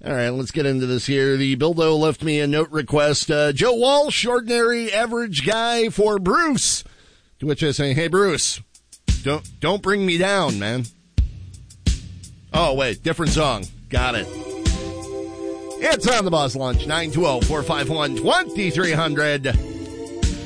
All right, let's get into this here. The Bildo left me a note request. Joe Walsh, ordinary average guy for Bruce. To which I say, hey, Bruce, don't bring me down, man. Oh, wait, different song. Got it. It's on the Buzz Lunch, 920-451-2300.